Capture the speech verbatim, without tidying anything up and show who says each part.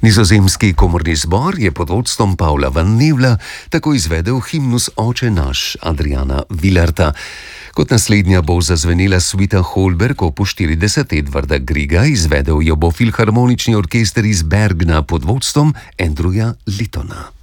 Speaker 1: Nizozemski komorni zbor je pod vodstvom Pavla van Nevla tako izvedel himnus Oče naš Adriana Wilerta. Kot naslednja bo zazvenela suita Holberg opus štirideset Edvarda Grieга, izvedel jo bo filharmonični orkester iz Bergna pod vodstvom Andrewa Littona.